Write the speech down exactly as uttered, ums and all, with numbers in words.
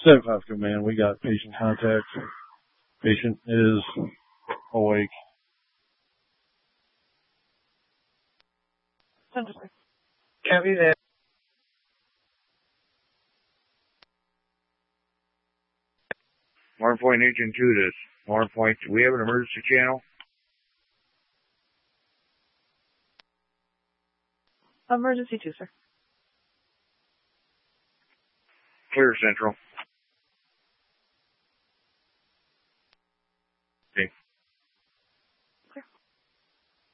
seven five command, we got patient contact. Patient is awake. Copy that. Martin Point Agent two this. Martin Point, we have an emergency channel? Emergency two, sir. Clear Central.